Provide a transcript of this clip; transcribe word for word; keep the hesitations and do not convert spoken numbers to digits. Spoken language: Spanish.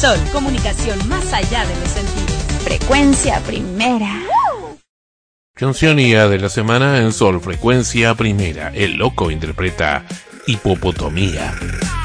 Sol, comunicación más allá de los sentidos. Frecuencia Primera. Canción I A de la semana en Sol Frecuencia Primera. El Loco interpreta Hipopotomía.